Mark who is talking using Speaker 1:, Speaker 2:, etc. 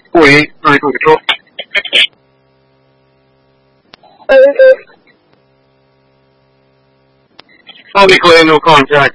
Speaker 1: 48, 9 control. I'll be clear, no contact.